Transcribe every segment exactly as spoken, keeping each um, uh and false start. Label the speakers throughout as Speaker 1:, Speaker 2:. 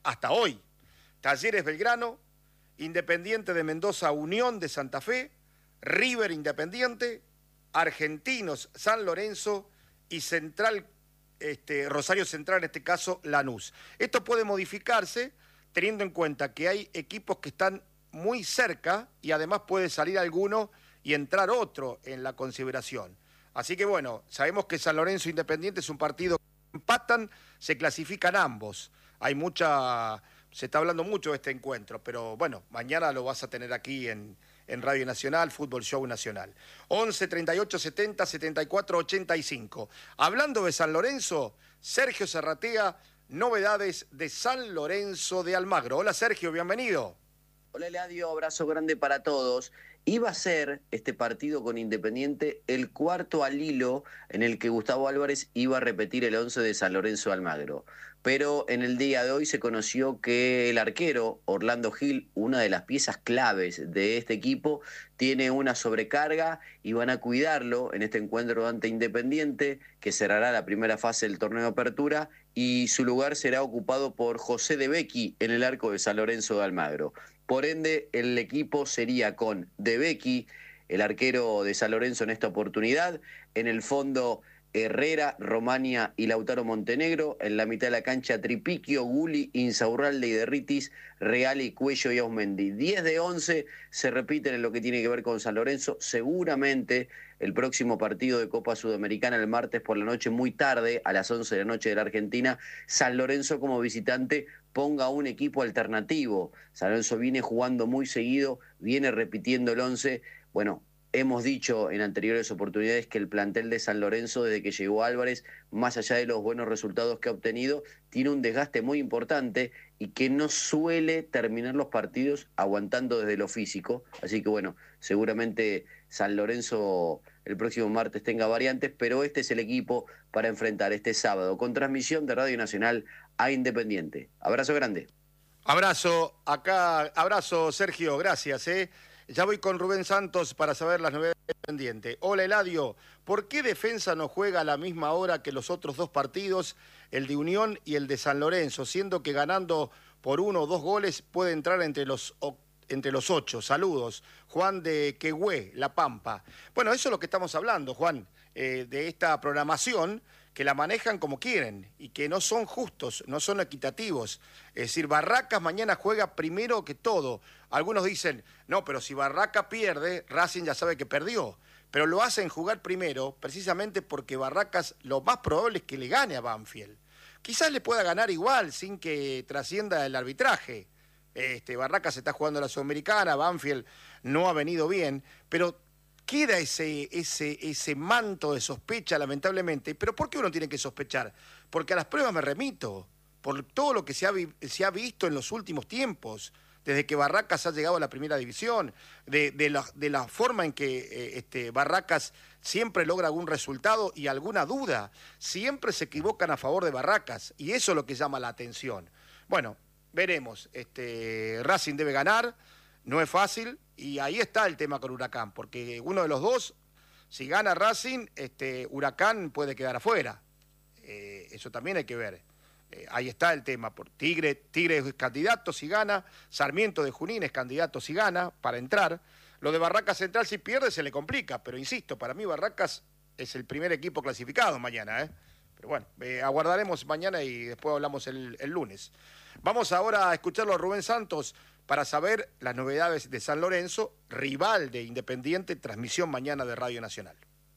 Speaker 1: hasta hoy. Talleres Belgrano, Independiente de Mendoza, Unión de Santa Fe, River Independiente, Argentinos San Lorenzo y Central, este, Rosario Central, en este caso Lanús. Esto puede modificarse teniendo en cuenta que hay equipos que están muy cerca y además puede salir alguno y entrar otro en la consideración. Así que bueno, sabemos que San Lorenzo Independiente es un partido que empatan, se clasifican ambos. Hay mucha, se está hablando mucho de este encuentro, pero bueno, mañana lo vas a tener aquí en, en Radio Nacional, Fútbol Show Nacional. once, treinta y ocho, setenta, setenta y cuatro, ochenta y cinco. Hablando de San Lorenzo, Sergio Serratea, novedades de San Lorenzo de Almagro. Hola Sergio, bienvenido.
Speaker 2: Hola Eladio, abrazo grande para todos. Iba a ser este partido con Independiente el cuarto al hilo en el que Gustavo Álvarez iba a repetir el once de San Lorenzo de Almagro. Pero en el día de hoy se conoció que el arquero Orlando Gil, una de las piezas claves de este equipo, tiene una sobrecarga y van a cuidarlo en este encuentro ante Independiente, que cerrará la primera fase del torneo de apertura, y su lugar será ocupado por José De Becchi en el arco de San Lorenzo de Almagro. Por ende, el equipo sería con De Becchi, el arquero de San Lorenzo en esta oportunidad, en el fondo Herrera, Romania y Lautaro Montenegro, en la mitad de la cancha Tripiquio, Gulli, Insaurralde y Derritis, Real y Cuello y Ausmendi. diez de once se repiten en lo que tiene que ver con San Lorenzo. Seguramente el próximo partido de Copa Sudamericana el martes por la noche, muy tarde, a las once de la noche de la Argentina, San Lorenzo como visitante ponga un equipo alternativo. San Lorenzo viene jugando muy seguido, viene repitiendo el once. Bueno, hemos dicho en anteriores oportunidades que el plantel de San Lorenzo, desde que llegó Álvarez, más allá de los buenos resultados que ha obtenido, tiene un desgaste muy importante y que no suele terminar los partidos aguantando desde lo físico. Así que bueno, seguramente San Lorenzo el próximo martes tenga variantes, pero este es el equipo para enfrentar este sábado con transmisión de Radio Nacional a Independiente. Abrazo grande.
Speaker 1: Abrazo, acá, abrazo Sergio, gracias, ¿eh? Ya voy con Rubén Santos para saber las novedades de Independiente. Hola Eladio, ¿por qué Defensa no juega a la misma hora que los otros dos partidos, el de Unión y el de San Lorenzo, siendo que ganando por uno o dos goles puede entrar entre los, entre los ocho? Saludos, Juan de Quehue, La Pampa. Bueno, eso es lo que estamos hablando, Juan, eh, de esta programación que la manejan como quieren y que no son justos, no son equitativos. Es decir, Barracas mañana juega primero que todo. Algunos dicen, no, pero si Barracas pierde, Racing ya sabe que perdió. Pero lo hacen jugar primero precisamente porque Barracas lo más probable es que le gane a Banfield. Quizás le pueda ganar igual sin que trascienda el arbitraje. Este, Barracas está jugando a la Sudamericana, Banfield no ha venido bien, pero queda ese, ese, ese manto de sospecha, lamentablemente. ¿Pero por qué uno tiene que sospechar? Porque a las pruebas me remito, por todo lo que se ha, se ha visto en los últimos tiempos, desde que Barracas ha llegado a la primera división, de, de, la, de la forma en que eh, este, Barracas siempre logra algún resultado y alguna duda. Siempre se equivocan a favor de Barracas, y eso es lo que llama la atención. Bueno, veremos. Este, Racing debe ganar, no es fácil. Y ahí está el tema con Huracán, porque uno de los dos, si gana Racing, este, Huracán puede quedar afuera. Eh, eso también hay que ver. Eh, ahí está el tema. Por Tigre, Tigre es candidato si gana, Sarmiento de Junín es candidato si gana para entrar. Lo de Barracas Central, si pierde, se le complica, pero insisto, para mí Barracas es el primer equipo clasificado mañana, ¿eh? Pero bueno, eh, aguardaremos mañana y después hablamos el, el lunes. Vamos ahora a escucharlo a Rubén Santos para saber las novedades de San Lorenzo, rival de Independiente, transmisión mañana de Radio Nacional.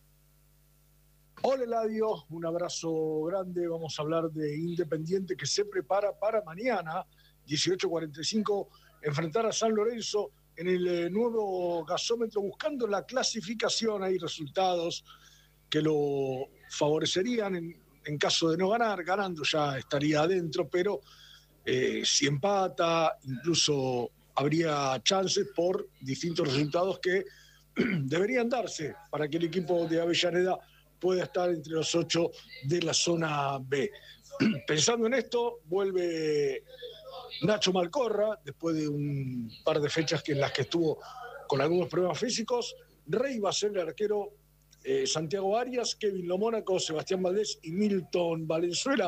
Speaker 3: Hola Eladio, un abrazo grande. Vamos a hablar de Independiente que se prepara para mañana, dieciocho cuarenta y cinco, enfrentar a San Lorenzo en el eh, nuevo gasómetro, buscando la clasificación. Hay resultados que lo favorecerían en, en caso de no ganar. Ganando ya estaría adentro, pero Eh, si empata, incluso habría chances por distintos resultados que deberían darse para que el equipo de Avellaneda pueda estar entre los ocho de la zona B. Pensando en esto, vuelve Nacho Malcorra, después de un par de fechas que en las que estuvo con algunos problemas físicos. Rey va a ser el arquero, eh, Santiago Arias, Kevin Lomónaco, Sebastián Valdés y Milton Valenzuela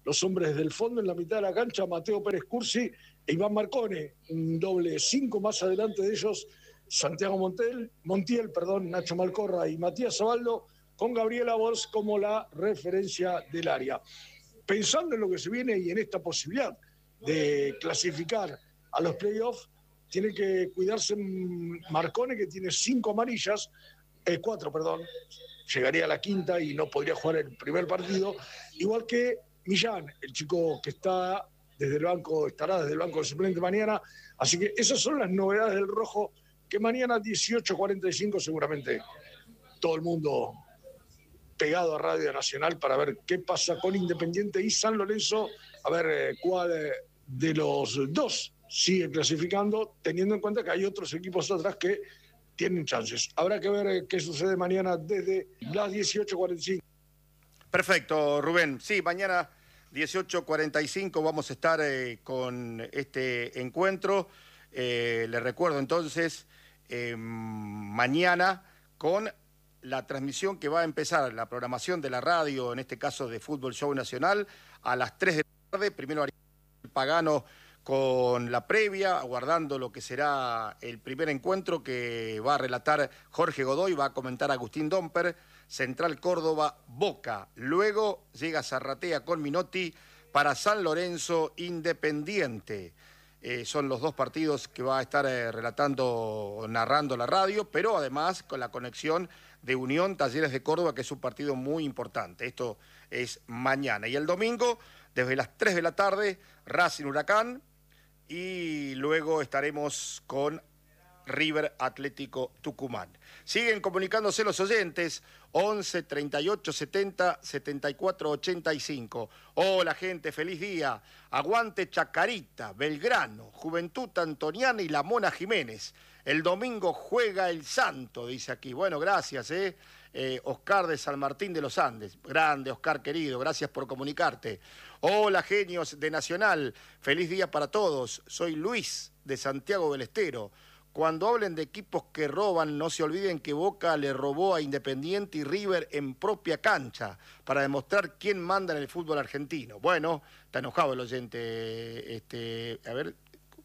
Speaker 3: los hombres del fondo. En la mitad de la cancha, Mateo Pérez Cursi e Iván Marcone, un doble cinco. Más adelante de ellos, Santiago Montiel, Montiel perdón, Nacho Malcorra y Matías Zabaldo, con Gabriela Bors como la referencia del área. Pensando en lo que se viene y en esta posibilidad de clasificar a los playoffs, tiene que cuidarse Marcone, que tiene cinco amarillas, eh, cuatro, perdón, llegaría a la quinta y no podría jugar el primer partido, igual que Millán, el chico que está desde el banco, estará desde el banco del suplente mañana. Así que esas son las novedades del rojo, que mañana dieciocho cuarenta y cinco seguramente todo el mundo pegado a Radio Nacional para ver qué pasa con Independiente y San Lorenzo, a ver eh, cuál eh, de los dos sigue clasificando, teniendo en cuenta que hay otros equipos atrás que tienen chances. Habrá que ver eh, qué sucede mañana desde las dieciocho cuarenta y cinco.
Speaker 1: Perfecto, Rubén. Sí, mañana dieciocho cuarenta y cinco vamos a estar eh, con este encuentro. Eh, les recuerdo entonces, eh, mañana con la transmisión que va a empezar, la programación de la radio, en este caso de Fútbol Show Nacional, a las tres de la tarde. Primero haría el Pagano con la previa, aguardando lo que será el primer encuentro que va a relatar Jorge Godoy, va a comentar Agustín Domper, Central Córdoba, Boca. Luego llega Zarratea con Minotti para San Lorenzo Independiente. Eh, son los dos partidos que va a estar eh, relatando, narrando la radio, pero además con la conexión de Unión Talleres de Córdoba, que es un partido muy importante. Esto es mañana. Y el domingo, desde las tres de la tarde, Racing Huracán, y luego estaremos con River Atlético Tucumán. Siguen comunicándose los oyentes, once, treinta y ocho, setenta, setenta y cuatro, ochenta y cinco. Hola gente, feliz día. Aguante Chacarita, Belgrano, Juventud Antoniana y La Mona Jiménez. El domingo juega el Santo, dice aquí. Bueno, gracias, ¿eh? Eh, Oscar de San Martín de los Andes. Grande, Oscar querido, gracias por comunicarte. Hola, genios de Nacional. Feliz día para todos. Soy Luis de Santiago del Estero. Cuando hablen de equipos que roban, no se olviden que Boca le robó a Independiente y River en propia cancha para demostrar quién manda en el fútbol argentino. Bueno, está enojado el oyente. Este, a ver,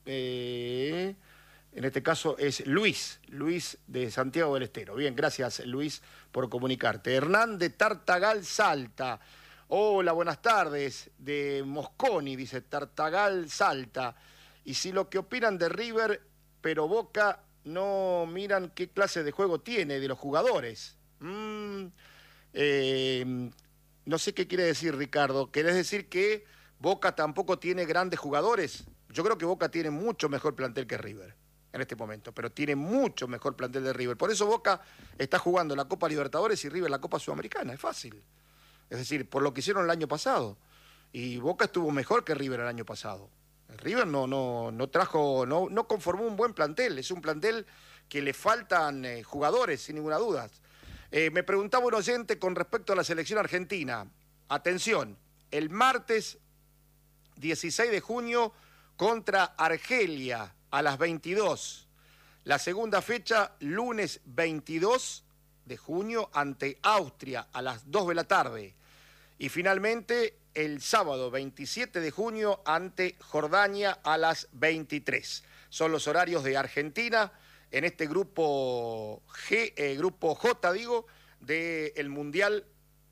Speaker 1: eh, en este caso es Luis, Luis de Santiago del Estero. Bien, gracias Luis por comunicarte. Hernán de Tartagal, Salta. Hola, buenas tardes. De Mosconi, dice Tartagal, Salta. Y si lo que opinan de River, pero Boca no miran qué clase de juego tiene de los jugadores. Mm, eh, no sé qué quiere decir, Ricardo. ¿Querés decir que Boca tampoco tiene grandes jugadores? Yo creo que Boca tiene mucho mejor plantel que River en este momento, pero tiene mucho mejor plantel de River. Por eso Boca está jugando la Copa Libertadores y River la Copa Sudamericana. Es fácil. Es decir, por lo que hicieron el año pasado. Y Boca estuvo mejor que River el año pasado. El River no, no, no trajo, no, no conformó un buen plantel. Es un plantel que le faltan eh, jugadores, sin ninguna duda. Eh, me preguntaba un oyente con respecto a la selección argentina. Atención, el martes dieciséis de junio contra Argelia a las veintidós. La segunda fecha, lunes veintidós de junio ante Austria a las dos de la tarde. Y finalmente, el sábado veintisiete de junio ante Jordania a las veintitrés. Son los horarios de Argentina en este grupo G, eh, grupo J, digo, del Mundial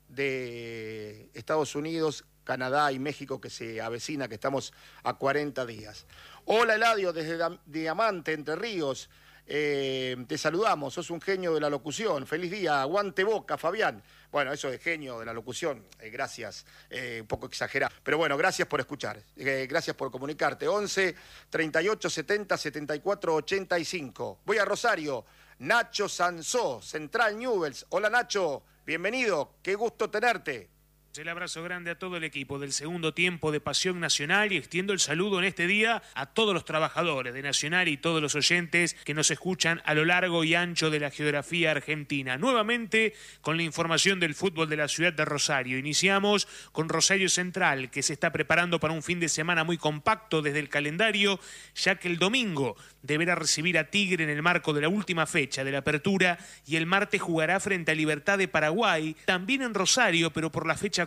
Speaker 1: de Estados Unidos, Canadá y México que se avecina, que estamos a cuarenta días. Hola Eladio, desde Diamante, Entre Ríos. Eh, te saludamos, sos un genio de la locución. Feliz día, aguante Boca, Fabián. Bueno, eso de genio de la locución, eh, gracias, eh, un poco exagerado. Pero bueno, gracias por escuchar, eh, gracias por comunicarte. once, treinta y ocho, setenta, setenta y cuatro, ochenta y cinco. Voy a Rosario, Nacho Sansó, Central Newell's. Hola Nacho, bienvenido, qué gusto tenerte.
Speaker 4: El abrazo grande a todo el equipo del segundo tiempo de Pasión Nacional y extiendo el saludo en este día a todos los trabajadores de Nacional y todos los oyentes que nos escuchan a lo largo y ancho de la geografía argentina. Nuevamente con la información del fútbol de la ciudad de Rosario. Iniciamos con Rosario Central, que se está preparando para un fin de semana muy compacto desde el calendario, ya que el domingo deberá recibir a Tigre en el marco de la última fecha de la apertura y el martes jugará frente a Libertad de Paraguay, también en Rosario, pero por la fecha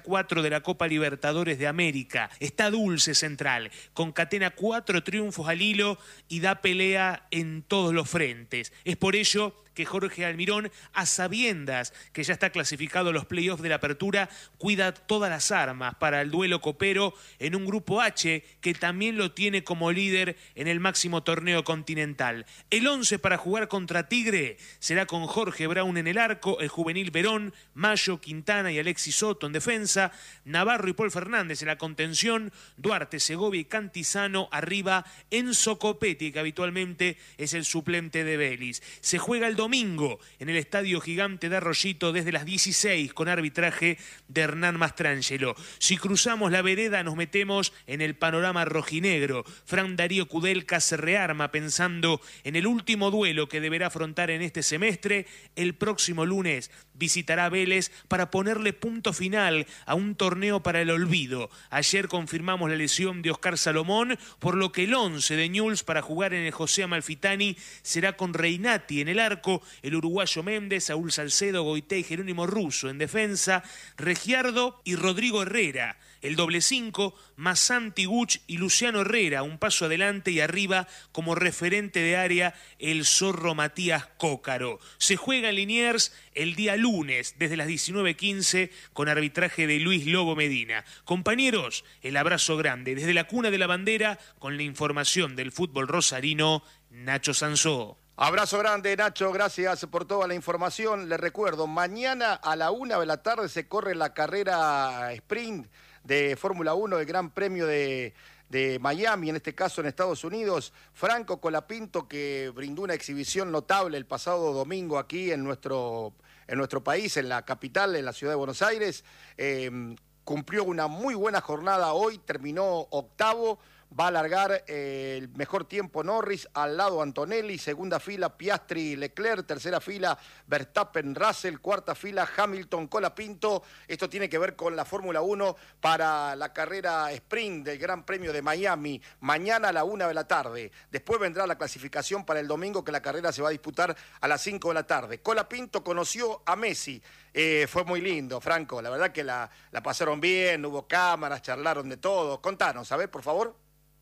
Speaker 4: cuatro de la Copa Libertadores de América. Está dulce Central, concatena cuatro triunfos al hilo y da pelea en todos los frentes. Es por ello que Jorge Almirón, a sabiendas que ya está clasificado a los playoffs de la apertura, cuida todas las armas para el duelo copero en un grupo H que también lo tiene como líder en el máximo torneo continental. El once para jugar contra Tigre será con Jorge Brown en el arco, el juvenil Verón, Mayo, Quintana y Alexis Soto en defensa, Navarro y Paul Fernández en la contención, Duarte, Segovia y Cantizano arriba, Enzo Copetti, que habitualmente es el suplente de Vélez. Se juega el domingo en el Estadio Gigante de Arroyito desde las dieciséis con arbitraje de Hernán Mastrangelo. Si cruzamos la vereda nos metemos en el panorama rojinegro. Fran Darío Kudelka se rearma pensando en el último duelo que deberá afrontar en este semestre. El próximo lunes visitará Vélez para ponerle punto final a un torneo para el olvido. Ayer confirmamos la lesión de Oscar Salomón, por lo que el once de Newell's para jugar en el José Amalfitani será con Reinati en el arco, el uruguayo Méndez, Saúl Salcedo, Goité y Jerónimo Russo en defensa, Regiardo y Rodrigo Herrera. El doble cinco, Massanti Guch y Luciano Herrera, un paso adelante y arriba como referente de área el zorro Matías Cócaro. Se juega en Liniers el día lunes desde las diecinueve quince con arbitraje de Luis Lobo Medina. Compañeros, el abrazo grande desde la cuna de la bandera con la información del fútbol rosarino, Nacho Sansó.
Speaker 1: Abrazo grande, Nacho, gracias por toda la información. Les recuerdo, mañana a la una de la tarde se corre la carrera sprint de Fórmula uno, el Gran Premio de, de Miami, en este caso en Estados Unidos. Franco Colapinto, que brindó una exhibición notable el pasado domingo aquí en nuestro, en nuestro país, en la capital, en la ciudad de Buenos Aires. Eh, cumplió una muy buena jornada hoy, terminó octavo. Va a largar eh, el mejor tiempo Norris, al lado Antonelli, segunda fila Piastri Leclerc, tercera fila Verstappen Russell, cuarta fila Hamilton Colapinto. Esto tiene que ver con la Fórmula uno para la carrera sprint del Gran Premio de Miami, mañana a la una de la tarde. Después vendrá la clasificación para el domingo, que la carrera se va a disputar a las cinco de la tarde. Colapinto conoció a Messi. Eh, fue muy lindo, Franco, la verdad que la, la pasaron bien, hubo cámaras, charlaron de todo. Contanos, a ver, por favor.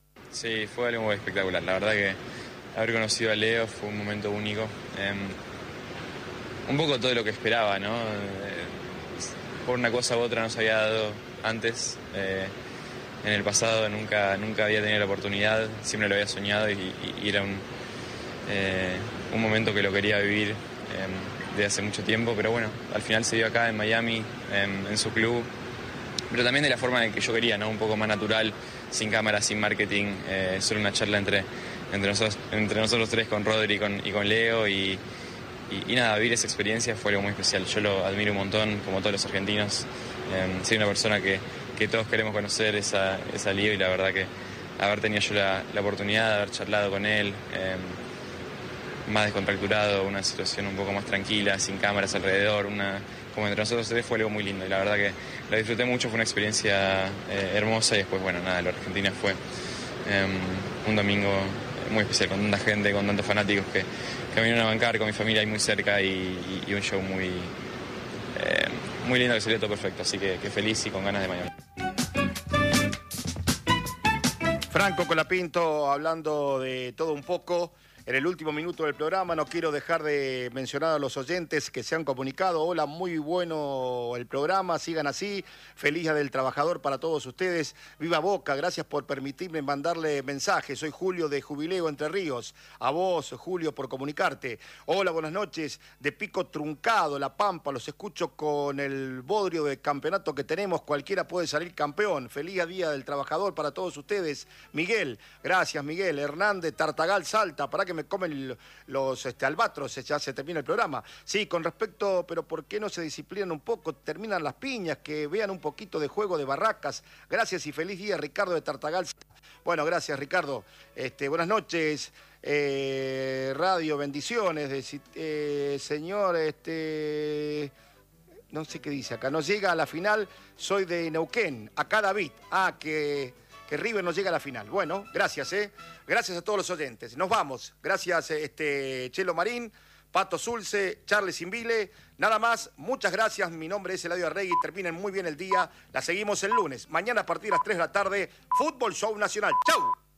Speaker 5: Sí, fue algo muy espectacular. La verdad que haber conocido a Leo fue un momento único. Eh, un poco todo lo que esperaba, ¿no? Eh, por una cosa u otra no se había dado antes. Eh, en el pasado nunca, nunca había tenido la oportunidad, siempre lo había soñado y, y, y era un, eh, un momento que lo quería vivir eh, desde hace mucho tiempo. Pero bueno, al final se dio acá en Miami, en, en su club. Pero también de la forma en que yo quería, ¿no? Un poco más natural, sin cámara, sin marketing, eh, solo una charla entre, entre, nosotros, entre nosotros tres con Rodri y con, y con Leo y, y, y nada, vivir esa experiencia fue algo muy especial. Yo lo admiro un montón, como todos los argentinos. Eh, soy una persona que, que todos queremos conocer, esa, esa Leo, y la verdad que haber tenido yo la, la oportunidad de haber charlado con él, eh, más descontracturado, una situación un poco más tranquila, sin cámaras alrededor, una... como entre nosotros tres, fue algo muy lindo y la verdad que la disfruté mucho, fue una experiencia eh, hermosa. Y después, bueno, nada, lo de Argentina fue eh, un domingo muy especial, con tanta gente, con tantos fanáticos que, que vinieron a bancar, con mi familia ahí muy cerca, y, y, y un show muy, eh, muy lindo, que salió todo perfecto, así que, que feliz y con ganas de Miami.
Speaker 1: Franco Colapinto hablando de todo un poco. En el último minuto del programa no quiero dejar de mencionar a los oyentes que se han comunicado. Hola, muy bueno el programa, sigan así. Feliz Día del Trabajador para todos ustedes. Viva Boca, gracias por permitirme mandarle mensajes. Soy Julio de Jubileo, Entre Ríos. A vos, Julio, por comunicarte. Hola, buenas noches. De Pico Truncado, La Pampa, los escucho con el bodrio de campeonato que tenemos. Cualquiera puede salir campeón. Feliz Día del Trabajador para todos ustedes. Miguel, gracias Miguel. Hernández, Tartagal, Salta, para que me comen los este, albatros, ya se termina el programa. Sí, con respecto, pero ¿por qué no se disciplinan un poco? Terminan las piñas, que vean un poquito de juego de barracas. Gracias y feliz día, Ricardo de Tartagal. Bueno, gracias, Ricardo. Este, buenas noches, eh, radio, bendiciones. De, eh, señor, este... no sé qué dice acá. Nos llega a la final, soy de Neuquén. Acá David. Ah, que... que River nos llega a la final. Bueno, gracias, ¿eh? Gracias a todos los oyentes. Nos vamos. Gracias, este, Chelo Marín, Pato Zulce, Charles Invile. Nada más, muchas gracias. Mi nombre es Eladio Arregui. Terminen muy bien el día. La seguimos el lunes. Mañana a partir de las tres de la tarde, Fútbol Show Nacional. ¡Chau!